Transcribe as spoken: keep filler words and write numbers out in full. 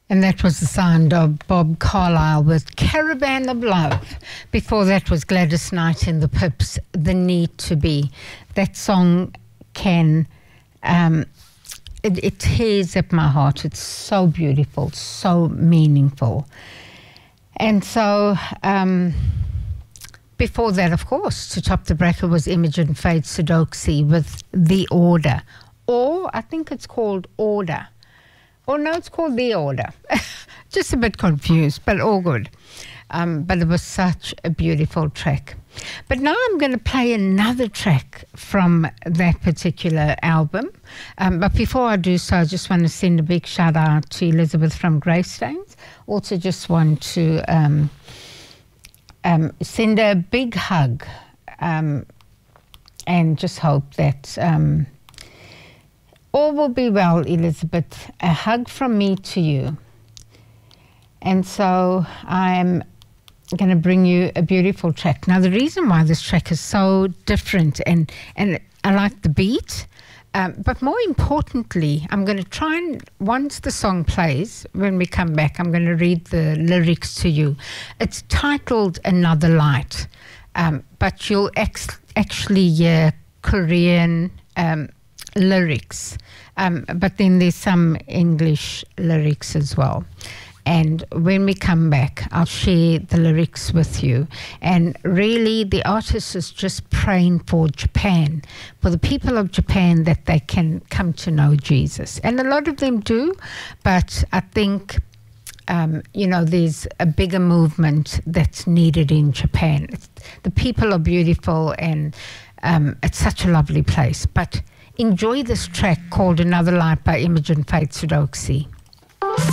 And that was the sound of Bob Carlyle with Caravan of Love. Before that was Gladys Knight and the Pips, The Need to Be. That song can, um, it, it tears at my heart. It's so beautiful, so meaningful. And so, um, before that, of course, to top the bracket was Imogen Faith Sodoksi with The Order. Or, I think it's called Order. Or no, it's called The Order. Just a bit confused, but all good. Um, but it was such a beautiful track. But now I'm going to play another track from that particular album. Um, but before I do so, I just want to send a big shout out to Elizabeth from Greystanes. Also just want to um, um, send a big hug um, and just hope that... Um, all will be well, Elizabeth. A hug from me to you. And so I'm going to bring you a beautiful track. Now, the reason why this track is so different, and, and I like the beat, um, but more importantly, I'm going to try and, once the song plays, when we come back, I'm going to read the lyrics to you. It's titled Another Light, um, but you'll ex actually hear Korean um, lyrics, um, but then there's some English lyrics as well. And when we come back, I'll share the lyrics with you. And really, the artist is just praying for Japan, for the people of Japan, that they can come to know Jesus. And a lot of them do, but I think, um, you know, there's a bigger movement that's needed in Japan. It's, the people are beautiful, and um, it's such a lovely place. But enjoy this track called Another Light by Imogen Faith Sodoksi.